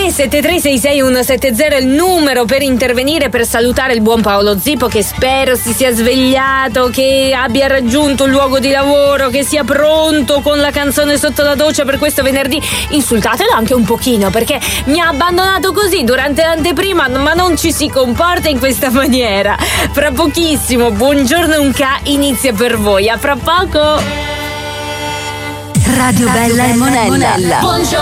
373 66170 è il numero per intervenire, per salutare il buon Paolo Zippo, che spero si sia svegliato, che abbia raggiunto il luogo di lavoro, che sia pronto con la canzone sotto la doccia per questo venerdì. Insultatelo anche un pochino, perché mi ha abbandonato così durante l'anteprima, ma non ci si comporta in questa maniera. Fra pochissimo Buongiorno Unca inizia per voi, a fra poco. Radio Bella e Monella. Buongiorno